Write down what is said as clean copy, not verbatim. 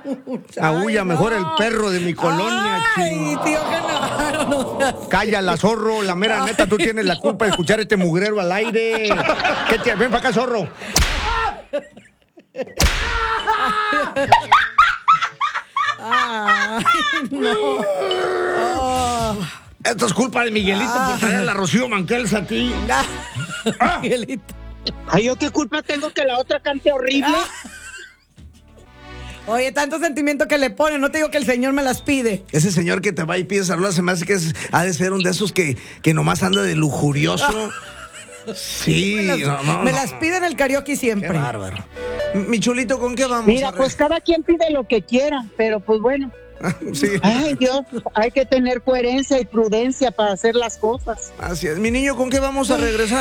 Aúlla mejor el perro de mi colonia. Ay, tío Genaro, no seas... Cállala, zorro. La mera neta, tú tienes la culpa de escuchar este mugrero al aire. Ven para acá, zorro. Ay, no. Oh. Esto es culpa de Miguelito por traer a Rocío Banquels aquí. Miguelito. Ay, ¿yo qué culpa tengo que la otra cante horrible? Oye, tanto sentimiento que le pone, no te digo que el señor me las pide. Ese señor que te va y pide saludos, se me hace que ha de ser un de esos que nomás anda de lujurioso. Sí, me las pide en el karaoke siempre. Qué bárbaro. Mi chulito, ¿con qué vamos? Mira, pues cada quien pide lo que quiera, pero pues bueno. Sí. Ay, Dios, hay que tener coherencia y prudencia para hacer las cosas. Así es. Mi niño, ¿con qué vamos a regresar?